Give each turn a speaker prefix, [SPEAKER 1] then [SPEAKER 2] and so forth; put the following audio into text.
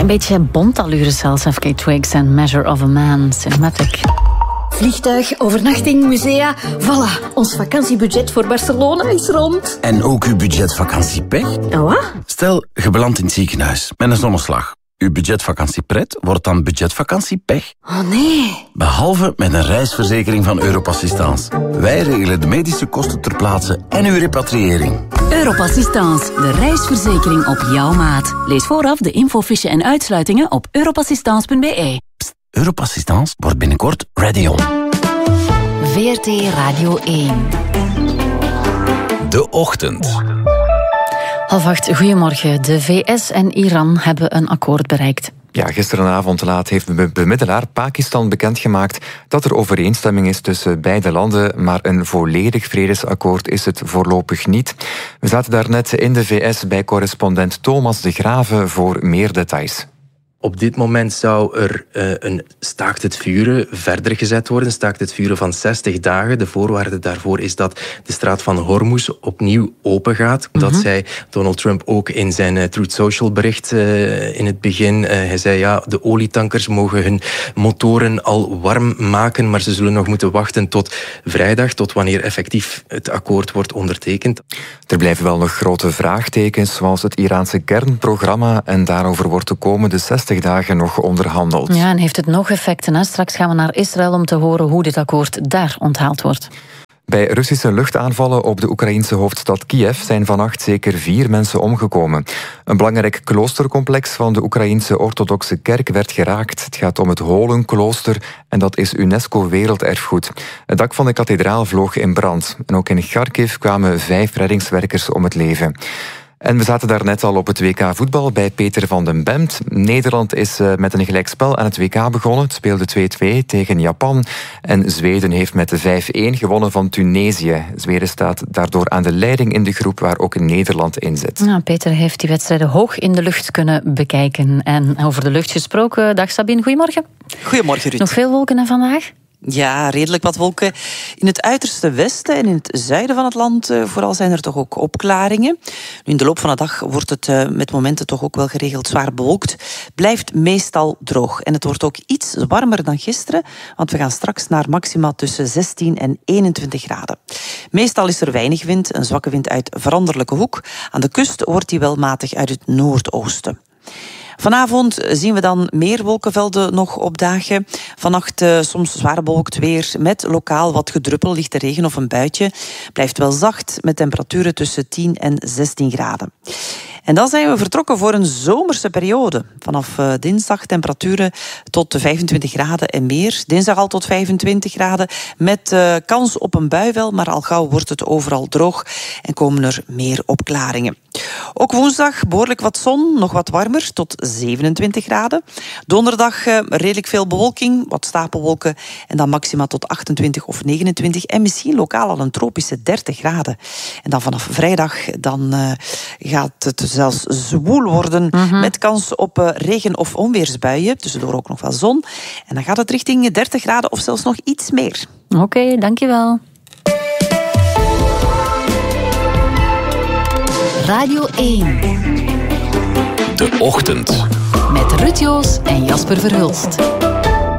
[SPEAKER 1] Een beetje Bond-allure zelfs, FK Twigs en Measure of a Man, Cinematic.
[SPEAKER 2] Vliegtuig, overnachting, musea. Voilà, ons vakantiebudget voor Barcelona is rond.
[SPEAKER 3] En ook uw budgetvakanciepech?
[SPEAKER 2] Wat?
[SPEAKER 3] Stel, je belandt in het ziekenhuis met een zonneslag. Uw budgetvakantiepret wordt dan budgetvakantiepech.
[SPEAKER 2] Oh nee.
[SPEAKER 3] Behalve met een reisverzekering van Europassistance. Wij regelen de medische kosten ter plaatse en uw repatriëring.
[SPEAKER 4] Europassistance, de reisverzekering op jouw maat. Lees vooraf de infofiche en uitsluitingen op europassistance.be.
[SPEAKER 3] Europassistance wordt binnenkort ready on.
[SPEAKER 4] VRT Radio 1.
[SPEAKER 5] De Ochtend.
[SPEAKER 1] 7:30, goedemorgen. De VS en Iran hebben een akkoord bereikt.
[SPEAKER 6] Ja, gisteravond laat heeft bemiddelaar Pakistan bekendgemaakt dat er overeenstemming is tussen beide landen, maar een volledig vredesakkoord is het voorlopig niet. We zaten daarnet in de VS bij correspondent Thomas de Grave voor meer details.
[SPEAKER 7] Op dit moment zou er een staakt het vuren verder gezet worden. Een staakt het vuren van 60 dagen. De voorwaarde daarvoor is dat de straat van Hormuz opnieuw open gaat. Dat zei Donald Trump ook in zijn Truth Social bericht in het begin. Hij zei ja, de olietankers mogen hun motoren al warm maken, maar ze zullen nog moeten wachten tot vrijdag, tot wanneer effectief het akkoord wordt ondertekend.
[SPEAKER 6] Er blijven wel nog grote vraagtekens, zoals het Iraanse kernprogramma, en daarover wordt de komende 60 dagen nog onderhandeld.
[SPEAKER 1] Ja, en heeft het nog effecten? Hè? Straks gaan we naar Israël om te horen hoe dit akkoord daar onthaald wordt.
[SPEAKER 6] Bij Russische luchtaanvallen op de Oekraïense hoofdstad Kiev zijn vannacht zeker 4 mensen omgekomen. Een belangrijk kloostercomplex van de Oekraïense orthodoxe kerk werd geraakt. Het gaat om het Holenklooster en dat is UNESCO-werelderfgoed. Het dak van de kathedraal vloog in brand. En ook in Kharkiv kwamen 5 reddingswerkers om het leven. En we zaten daar net al op het WK voetbal bij Peter van den Bemt. Nederland is met een gelijkspel aan het WK begonnen. Het speelde 2-2 tegen Japan. En Zweden heeft met de 5-1 gewonnen van Tunesië. Zweden staat daardoor aan de leiding in de groep waar ook Nederland in zit.
[SPEAKER 1] Nou, Peter heeft die wedstrijden hoog in de lucht kunnen bekijken. En over de lucht gesproken, dag Sabine, goedemorgen.
[SPEAKER 8] Goedemorgen Ruud.
[SPEAKER 1] Nog veel wolken hè, vandaag?
[SPEAKER 8] Ja, redelijk wat wolken. In het uiterste westen en in het zuiden van het land vooral zijn er toch ook opklaringen. Nu, in de loop van de dag wordt het met momenten toch ook wel geregeld zwaar bewolkt. Blijft meestal droog. En het wordt ook iets warmer dan gisteren, want we gaan straks naar maxima tussen 16 en 21 graden. Meestal is er weinig wind, een zwakke wind uit veranderlijke hoek. Aan de kust wordt die wel matig uit het noordoosten. Vanavond zien we dan meer wolkenvelden nog opdagen. Vannacht soms zwaar bewolkt weer met lokaal wat gedruppel, lichte regen of een buitje. Blijft wel zacht met temperaturen tussen 10 en 16 graden. En dan zijn we vertrokken voor een zomerse periode. Vanaf dinsdag temperaturen tot 25 graden en meer. Dinsdag al tot 25 graden met kans op een bui wel, maar al gauw wordt het overal droog en komen er meer opklaringen. Ook woensdag behoorlijk wat zon, nog wat warmer, tot 27 graden. Donderdag redelijk veel bewolking, wat stapelwolken en dan maxima tot 28 of 29 en misschien lokaal al een tropische 30 graden. En dan vanaf vrijdag dan gaat het zelfs zwoel worden met kans op regen- of onweersbuien. Tussendoor ook nog wel zon. En dan gaat het richting 30 graden of zelfs nog iets meer.
[SPEAKER 1] Oké, dankjewel.
[SPEAKER 4] Radio 1.
[SPEAKER 5] De Ochtend.
[SPEAKER 4] Met Ruud Joos en Jasper Verhulst.